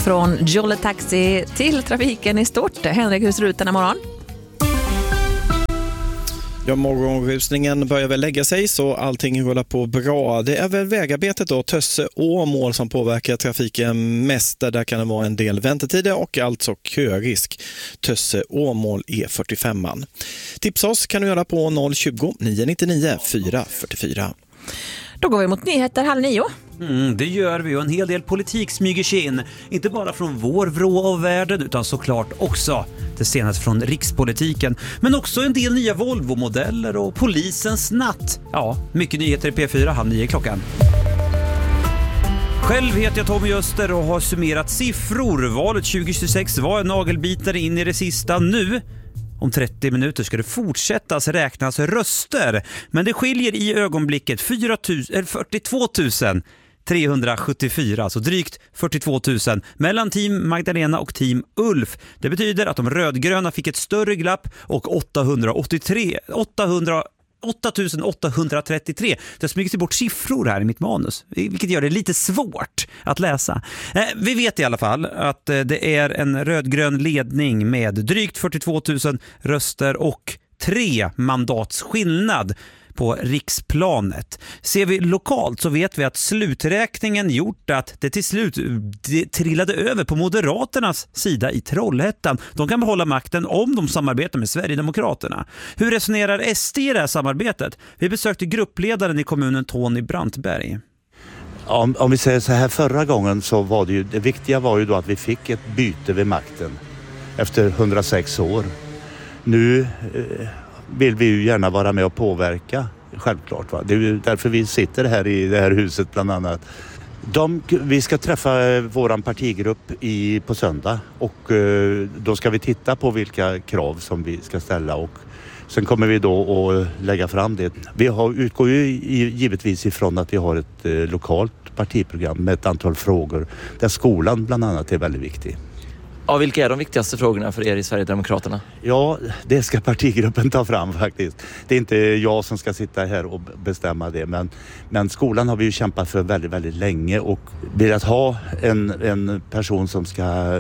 Från Jolle Taxi till trafiken i stort. Henrik, hur ser det ut den här morgon? Ja, morgonrusningen börjar väl lägga sig så allting rullar på bra. Det är väl vägarbetet då, Tösse-Åmål, som påverkar trafiken mest. Där kan det vara en del väntetider och alltså körisk. Tösse-Åmål E45. Tipsa oss kan du göra på 020-999 444. Då går vi mot nyheter 8:30. Det gör vi, och en hel del politik smyger sig in. Inte bara från vår vrå av världen utan såklart också det senaste från rikspolitiken. Men också en del nya Volvo-modeller och polisens natt. Ja, mycket nyheter i P4, 8:30 klockan. Själv heter jag Tommy Öster och har summerat siffror. Valet 2026 var en nagelbitare in i det sista. Nu, om 30 minuter, ska det fortsättas räknas röster. Men det skiljer i ögonblicket 42 374, alltså drygt 42 000 mellan team Magdalena och team Ulf. Det betyder att de rödgröna fick ett större glapp och 8,833. Det smyger sig bort siffror här i mitt manus, vilket gör det lite svårt att läsa. Vi vet i alla fall att det är en rödgrön ledning med drygt 42 000 röster och 3 mandats skillnad på riksplanet. Ser vi lokalt så vet vi att sluträkningen gjort att det till slut trillade över på Moderaternas sida i Trollhättan. De kan behålla makten om de samarbetar med Sverigedemokraterna. Hur resonerar SD i det här samarbetet? Vi besökte gruppledaren i kommunen Tony Brantberg. Om vi säger så här, förra gången så var det viktiga var ju då att vi fick ett byte vid makten efter 106 år. Nu vill vi ju gärna vara med och påverka, självklart. Va? Det är ju därför vi sitter här i det här huset bland annat. Vi ska träffa våran partigrupp på söndag och då ska vi titta på vilka krav som vi ska ställa och sen kommer vi då att lägga fram det. Vi utgår ju givetvis ifrån att vi har ett lokalt partiprogram med ett antal frågor där skolan bland annat är väldigt viktig. Ja, vilka är de viktigaste frågorna för er i Sverigedemokraterna? Ja, det ska partigruppen ta fram faktiskt. Det är inte jag som ska sitta här och bestämma det. Men skolan har vi ju kämpat för väldigt, väldigt länge och velat ha en person som ska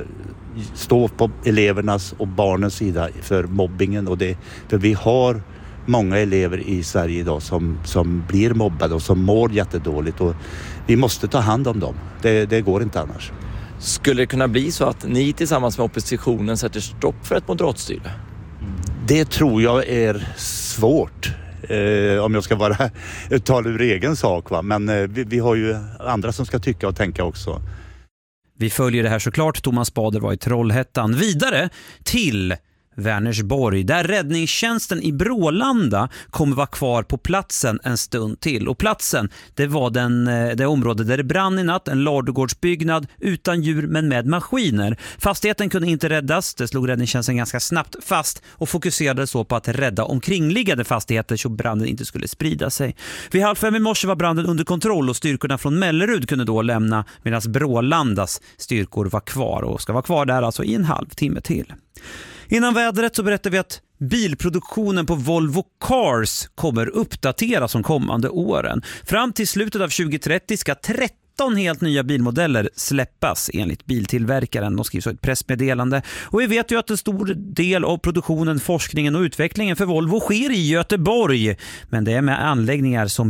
stå på elevernas och barnens sida för mobbingen. För vi har många elever i Sverige idag som blir mobbade och som mår jättedåligt. Och vi måste ta hand om dem. Det går inte annars. Skulle det kunna bli så att ni tillsammans med oppositionen sätter stopp för ett moderatstyre? Det tror jag är svårt. Om jag ska tala ur egen sak. Va? Men vi har ju andra som ska tycka och tänka också. Vi följer det här såklart. Thomas Bader var i Trollhättan. Vidare till Vänersborg, där räddningstjänsten i Brålanda kommer vara kvar på platsen en stund till. Och platsen, det var det område där det brann i natt, en ladugårdsbyggnad utan djur men med maskiner. Fastigheten kunde inte räddas, det slog räddningstjänsten ganska snabbt fast och fokuserade så på att rädda omkringliggande fastigheter så branden inte skulle sprida sig. Vid 4:30 i morse var branden under kontroll och styrkorna från Mellerud kunde då lämna medan Brålandas styrkor var kvar och ska vara kvar där alltså i en halvtimme till. Innan vädret så berättar vi att bilproduktionen på Volvo Cars kommer uppdateras de kommande åren. Fram till slutet av 2030 ska 13 helt nya bilmodeller släppas enligt biltillverkaren. De skriver så ett pressmeddelande. Och vi vet ju att en stor del av produktionen, forskningen och utvecklingen för Volvo sker i Göteborg. Men det är med anläggningar som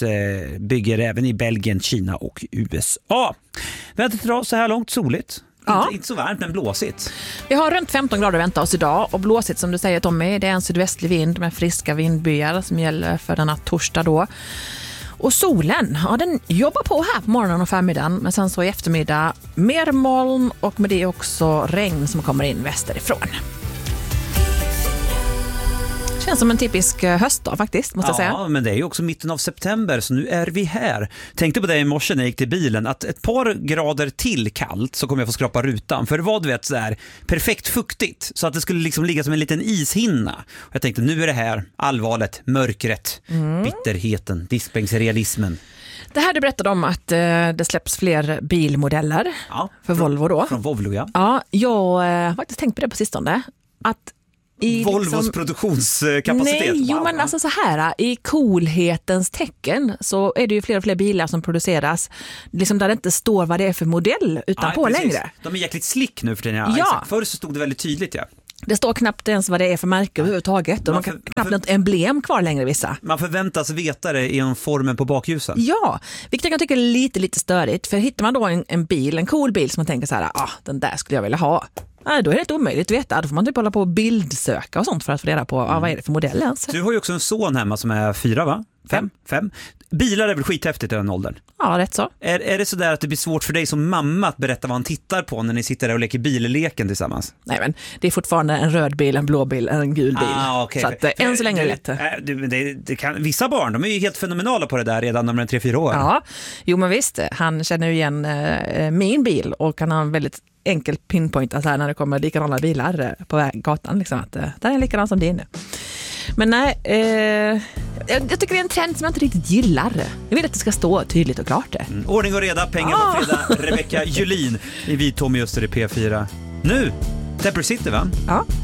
bygger även i Belgien, Kina och USA. Vädret idag så här långt soligt. Ja. Inte så varmt men blåsigt. Vi har runt 15 grader vänta oss idag och blåsigt som du säger Tommy, det är en sydvästlig vind med friska vindbyar som gäller för denna torsdag då. Och solen, ja, den jobbar på här på morgonen och förmiddagen men sen så i eftermiddag mer moln och med det också regn som kommer in västerifrån. Känns som en typisk höstdag faktiskt, måste jag säga. Ja, men det är ju också mitten av september så nu är vi här. Tänkte på det i morse när jag gick till bilen att ett par grader till kallt så kommer jag få skrapa rutan. För det var, du vet, så här perfekt fuktigt så att det skulle liksom ligga som en liten ishinna. Och jag tänkte, nu är det här allvaret, mörkret, bitterheten, dispensrealismen. Det här du berättade om att det släpps fler bilmodeller för Volvo då. Från Volvo, ja. Ja, jag har faktiskt tänkt på det på sistone. Att i Volvos produktionskapacitet. Nej, jo, men alltså så här, i coolhetens tecken så är det ju fler och fler bilar som produceras liksom där det inte står vad det är för modell utanpå längre. De är jäkligt slick nu för tiden. Ja. Förr så stod det väldigt tydligt, ja. Det står knappt ens vad det är för märke överhuvudtaget och de kan knappt något emblem kvar längre vissa. Man förväntas veta det genom formen på bakljusen. Ja, vilket jag tycker är lite störigt. För hittar man då en cool bil som man tänker så här, den där skulle jag vilja ha. Nej, då är det inte omöjligt att veta. Då får man typ hålla på och bildsöka och sånt för att få reda på vad är det för modell ens. Du har ju också en son hemma som är 4, va? 5. Bilar är väl skithäftigt i den åldern? Ja, rätt så. Är det så där att det blir svårt för dig som mamma att berätta vad han tittar på när ni sitter där och leker billeken tillsammans? Nej, men det är fortfarande en röd bil, en blå bil, en gul bil. Okay. Så att än så länge är det lätt. Vissa barn, de är ju helt fenomenala på det där redan när de är 3-4 år. Ja, jo men visst. Han känner ju igen min bil och kan ha en väldigt enkel pinpoint alltså här när det kommer likadana bilar på gatan. Liksom, att där är likadan som din. Men nej, jag tycker det är en trend som jag inte riktigt gillar. Jag vill att det ska stå tydligt och klart det. Ordning och reda, pengar på fredag. Rebecka Julin i Vit Tommy Öster i P4. Nu, Debra City, va? Ja.